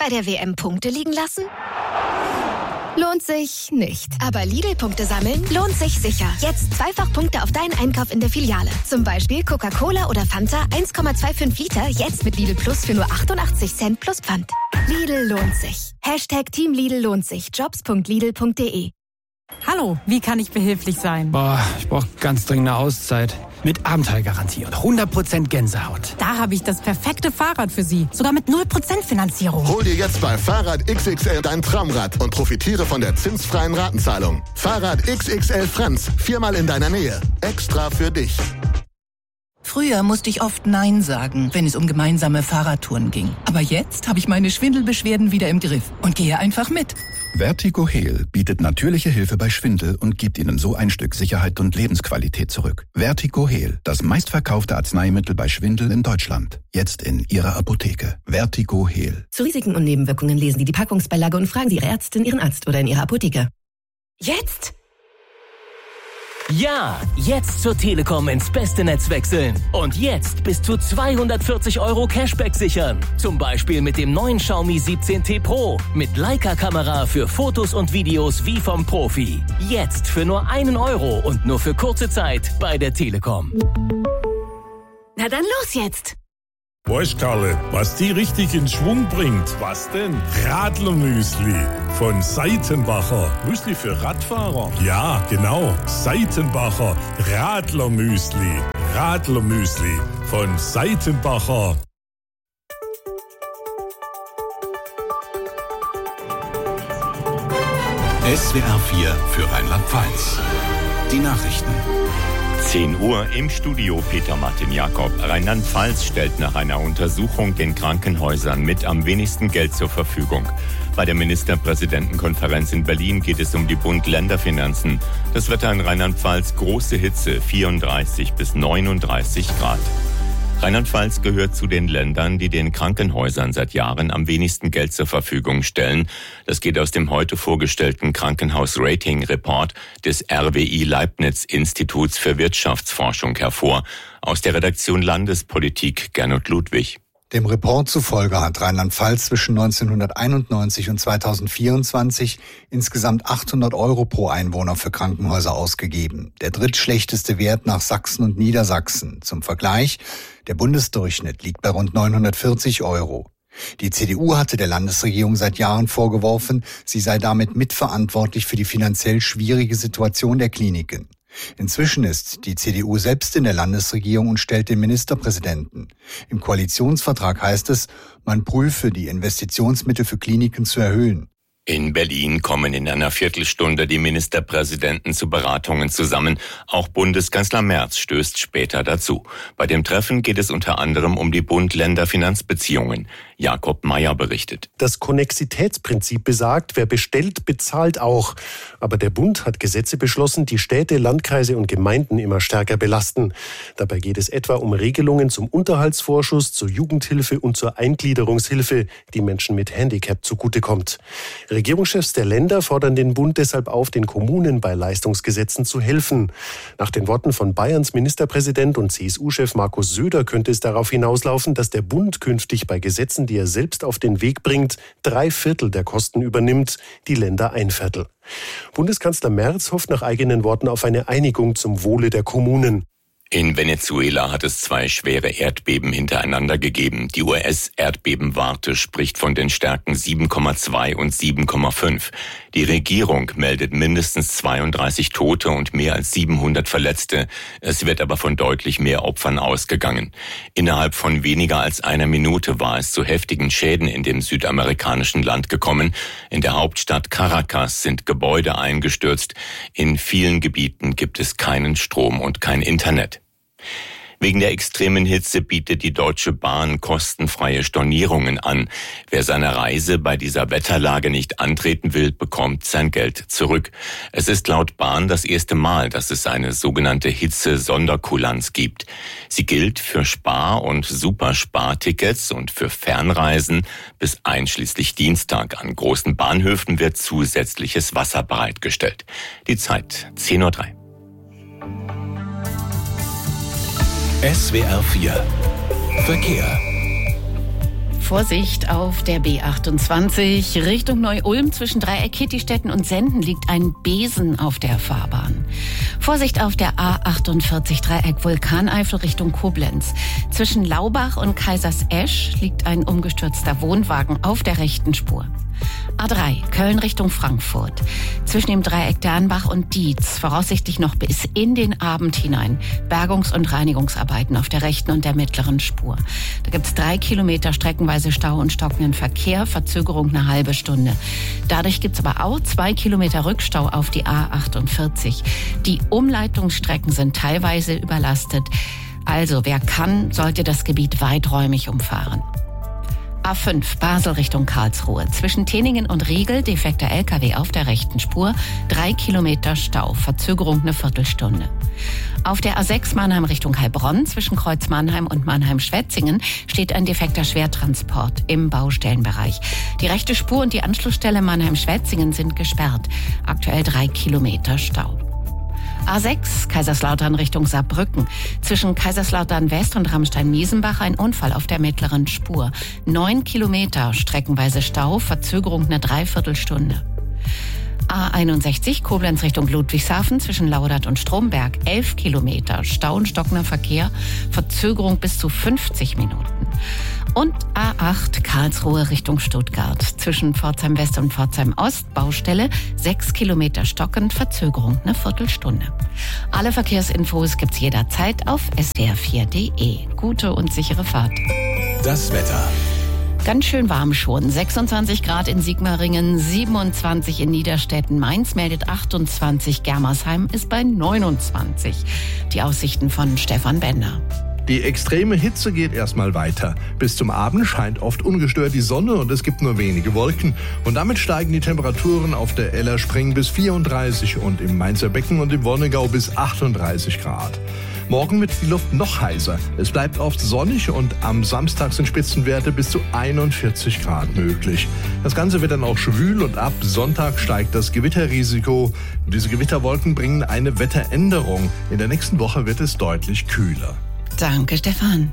Bei der WM Punkte liegen lassen? Lohnt sich nicht. Aber Lidl-Punkte sammeln lohnt sich sicher. Jetzt zweifach Punkte auf deinen Einkauf in der Filiale. Zum Beispiel Coca-Cola oder Fanta 1,25 Liter, jetzt mit Lidl Plus für nur 88 Cent plus Pfand. Lidl lohnt sich. Team Lidl lohnt sich. Jobs.lidl.de. Hallo, wie kann ich behilflich sein? Ich brauche ganz dringend eine Auszeit. Mit Abenteuergarantie und 100% Gänsehaut. Da habe ich das perfekte Fahrrad für Sie. Sogar mit 0% Finanzierung. Hol dir jetzt bei Fahrrad XXL dein Traumrad und profitiere von der zinsfreien Ratenzahlung. Fahrrad XXL Franz, 4-mal in deiner Nähe. Extra für dich. Früher musste ich oft Nein sagen, wenn es um gemeinsame Fahrradtouren ging. Aber jetzt habe ich meine Schwindelbeschwerden wieder im Griff und gehe einfach mit. Vertigo-Heal bietet natürliche Hilfe bei Schwindel und gibt Ihnen so ein Stück Sicherheit und Lebensqualität zurück. Vertigo-Heal, das meistverkaufte Arzneimittel bei Schwindel in Deutschland. Jetzt in Ihrer Apotheke. Vertigo-Heal. Zu Risiken und Nebenwirkungen lesen Sie die Packungsbeilage und fragen Sie Ihre Ärztin, Ihren Arzt oder in Ihrer Apotheke. Jetzt? Ja, jetzt zur Telekom ins beste Netz wechseln. Und jetzt bis zu 240 € Cashback sichern. Zum Beispiel mit dem neuen Xiaomi 17T Pro. Mit Leica-Kamera für Fotos und Videos wie vom Profi. Jetzt für nur 1 € und nur für kurze Zeit bei der Telekom. Na dann los jetzt! Weißt Karle, was die richtig in Schwung bringt? Was denn? Radlermüsli von Seitenbacher. Müsli für Radfahrer? Ja, genau. Seitenbacher Radlermüsli. Radlermüsli von Seitenbacher. SWR 4 für Rheinland-Pfalz. Die Nachrichten. 10 Uhr im Studio Peter Martin Jakob. Rheinland-Pfalz stellt nach einer Untersuchung den Krankenhäusern mit am wenigsten Geld zur Verfügung. Bei der Ministerpräsidentenkonferenz in Berlin geht es um die Bund-Länder-Finanzen. Das Wetter in Rheinland-Pfalz: große Hitze, 34 bis 39 Grad. Rheinland-Pfalz gehört zu den Ländern, die den Krankenhäusern seit Jahren am wenigsten Geld zur Verfügung stellen. Das geht aus dem heute vorgestellten Krankenhaus-Rating-Report des RWI Leibniz-Instituts für Wirtschaftsforschung hervor. Aus der Redaktion Landespolitik Gernot Ludwig. Dem Report zufolge hat Rheinland-Pfalz zwischen 1991 und 2024 insgesamt 800 € pro Einwohner für Krankenhäuser ausgegeben. Der drittschlechteste Wert nach Sachsen und Niedersachsen. Zum Vergleich, der Bundesdurchschnitt liegt bei rund 940 €. Die CDU hatte der Landesregierung seit Jahren vorgeworfen, sie sei damit mitverantwortlich für die finanziell schwierige Situation der Kliniken. Inzwischen ist die CDU selbst in der Landesregierung und stellt den Ministerpräsidenten. Im Koalitionsvertrag heißt es, man prüfe, die Investitionsmittel für Kliniken zu erhöhen. In Berlin kommen in einer Viertelstunde die Ministerpräsidenten zu Beratungen zusammen. Auch Bundeskanzler Merz stößt später dazu. Bei dem Treffen geht es unter anderem um die Bund-Länder-Finanzbeziehungen. Jakob Mayer berichtet. Das Konnexitätsprinzip besagt, wer bestellt, bezahlt auch. Aber der Bund hat Gesetze beschlossen, die Städte, Landkreise und Gemeinden immer stärker belasten. Dabei geht es etwa um Regelungen zum Unterhaltsvorschuss, zur Jugendhilfe und zur Eingliederungshilfe, die Menschen mit Handicap zugutekommt. Regierungschefs der Länder fordern den Bund deshalb auf, den Kommunen bei Leistungsgesetzen zu helfen. Nach den Worten von Bayerns Ministerpräsident und CSU-Chef Markus Söder könnte es darauf hinauslaufen, dass der Bund künftig bei Gesetzen, die er selbst auf den Weg bringt, 3/4 der Kosten übernimmt, die Länder 1/4. Bundeskanzler Merz hofft nach eigenen Worten auf eine Einigung zum Wohle der Kommunen. In Venezuela hat es 2 schwere Erdbeben hintereinander gegeben. Die US-Erdbebenwarte spricht von den Stärken 7,2 und 7,5. Die Regierung meldet mindestens 32 Tote und mehr als 700 Verletzte. Es wird aber von deutlich mehr Opfern ausgegangen. Innerhalb von weniger als einer Minute war es zu heftigen Schäden in dem südamerikanischen Land gekommen. In der Hauptstadt Caracas sind Gebäude eingestürzt. In vielen Gebieten gibt es keinen Strom und kein Internet. Wegen der extremen Hitze bietet die Deutsche Bahn kostenfreie Stornierungen an. Wer seine Reise bei dieser Wetterlage nicht antreten will, bekommt sein Geld zurück. Es ist laut Bahn das erste Mal, dass es eine sogenannte Hitze-Sonderkulanz gibt. Sie gilt für Spar- und Superspartickets und für Fernreisen bis einschließlich Dienstag. An großen Bahnhöfen wird zusätzliches Wasser bereitgestellt. Die Zeit 10:03 Uhr. SWR 4 Verkehr. Vorsicht auf der B28 Richtung Neu-Ulm zwischen Dreieck, Kittistetten und Senden liegt ein Besen auf der Fahrbahn. Vorsicht auf der A48 Dreieck Vulkaneifel Richtung Koblenz. Zwischen Laubach und Kaisersesch liegt ein umgestürzter Wohnwagen auf der rechten Spur. A3 Köln Richtung Frankfurt. Zwischen dem Dreieck Dernbach und Dietz voraussichtlich noch bis in den Abend hinein Bergungs- und Reinigungsarbeiten auf der rechten und der mittleren Spur. Da gibt es 3 Kilometer streckenweise Stau und stockenden Verkehr, Verzögerung eine halbe Stunde. Dadurch gibt es aber auch 2 Kilometer Rückstau auf die A48. Die Umleitungsstrecken sind teilweise überlastet. Also wer kann, sollte das Gebiet weiträumig umfahren. A5 Basel Richtung Karlsruhe. Zwischen Teningen und Riegel defekter LKW auf der rechten Spur. 3 Kilometer Stau. Verzögerung eine Viertelstunde. Auf der A6 Mannheim Richtung Heilbronn zwischen Kreuz Mannheim und Mannheim-Schwetzingen steht ein defekter Schwertransport im Baustellenbereich. Die rechte Spur und die Anschlussstelle Mannheim-Schwetzingen sind gesperrt. Aktuell 3 Kilometer Stau. A6 Kaiserslautern Richtung Saarbrücken. Zwischen Kaiserslautern West und Ramstein-Miesenbach ein Unfall auf der mittleren Spur. 9 Kilometer streckenweise Stau, Verzögerung eine Dreiviertelstunde. A61 Koblenz Richtung Ludwigshafen zwischen Laudert und Stromberg. 11 Kilometer Stau und stockender Verkehr, Verzögerung bis zu 50 Minuten. Und A8 Karlsruhe Richtung Stuttgart. Zwischen Pforzheim West und Pforzheim Ost Baustelle 6 Kilometer stockend, Verzögerung eine Viertelstunde. Alle Verkehrsinfos gibt's jederzeit auf swr4.de. Gute und sichere Fahrt. Das Wetter. Ganz schön warm schon. 26 Grad in Sigmaringen, 27 in Niederstetten. Mainz meldet 28, Germersheim ist bei 29. Die Aussichten von Stefan Bender. Die extreme Hitze geht erstmal weiter. Bis zum Abend scheint oft ungestört die Sonne und es gibt nur wenige Wolken. Und damit steigen die Temperaturen auf der Ellerspring bis 34 und im Mainzer Becken und im Wonnegau bis 38 Grad. Morgen wird die Luft noch heißer. Es bleibt oft sonnig und am Samstag sind Spitzenwerte bis zu 41 Grad möglich. Das Ganze wird dann auch schwül und ab Sonntag steigt das Gewitterrisiko. Diese Gewitterwolken bringen eine Wetteränderung. In der nächsten Woche wird es deutlich kühler. Danke, Stefan.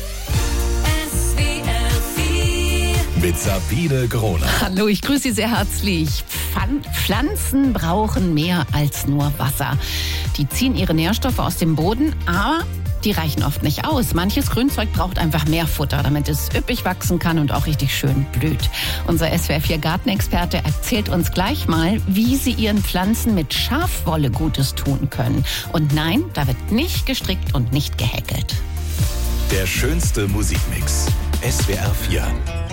Mit Sabine Groner. Hallo, ich grüße Sie sehr herzlich. Pflanzen brauchen mehr als nur Wasser. Die ziehen ihre Nährstoffe aus dem Boden, aber die reichen oft nicht aus. Manches Grünzeug braucht einfach mehr Futter, damit es üppig wachsen kann und auch richtig schön blüht. Unser SWR4 Gartenexperte erzählt uns gleich mal, wie Sie Ihren Pflanzen mit Schafwolle Gutes tun können. Und nein, da wird nicht gestrickt und nicht gehäkelt. Der schönste Musikmix. SWR4.